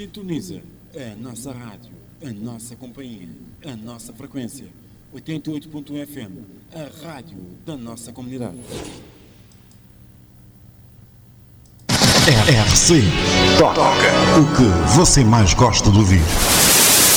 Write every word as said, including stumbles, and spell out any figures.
Sintoniza a nossa rádio, a nossa companhia, a nossa frequência. oitenta e oito ponto um F M, a rádio da nossa comunidade. R C Toca. O que você mais gosta de ouvir.